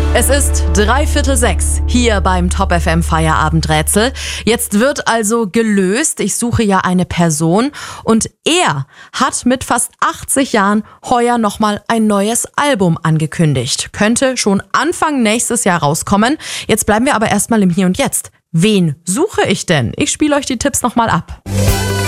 Es ist 5:45 hier beim Top FM Feierabendrätsel. Jetzt wird also gelöst. Ich suche ja eine Person und er hat mit fast 80 Jahren heuer nochmal ein neues Album angekündigt. Könnte schon Anfang nächstes Jahr rauskommen. Jetzt bleiben wir aber erstmal im Hier und Jetzt. Wen suche ich denn? Ich spiele euch die Tipps nochmal ab.